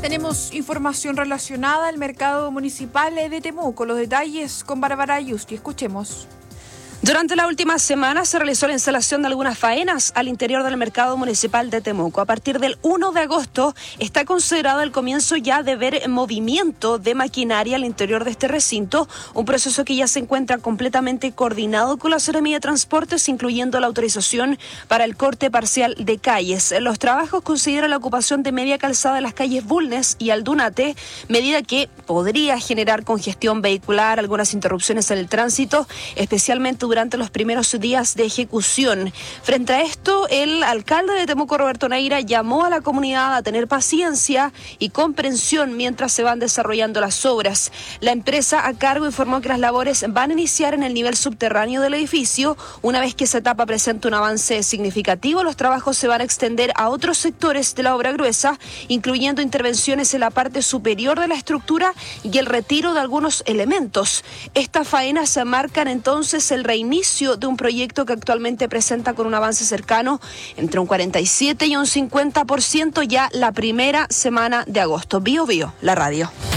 Tenemos información relacionada al mercado municipal de Temuco. Los detalles con Bárbara Ayusti. Escuchemos. Durante la última semana se realizó la instalación de algunas faenas al interior del mercado municipal de Temuco. A partir del 1 de agosto está considerado el comienzo ya de ver movimiento de maquinaria al interior de este recinto, un proceso que ya se encuentra completamente coordinado con la Seremía de Transportes, incluyendo la autorización para el corte parcial de calles. Los trabajos consideran la ocupación de media calzada de las calles Bulnes y Aldunate, medida que podría generar congestión vehicular, algunas interrupciones en el tránsito, especialmente durante los primeros días de ejecución. Frente a esto, el alcalde de Temuco, Roberto Neira, llamó a la comunidad a tener paciencia y comprensión mientras se van desarrollando las obras. La empresa a cargo informó que las labores van a iniciar en el nivel subterráneo del edificio. Una vez que esa etapa presente un avance significativo, los trabajos se van a extender a otros sectores de la obra gruesa, incluyendo intervenciones en la parte superior de la estructura y el retiro de algunos elementos. Estas faenas se marcan entonces el reinicio de un proyecto que actualmente presenta con un avance cercano entre un 47 y un 50% ya la primera semana de agosto. Bio, la radio.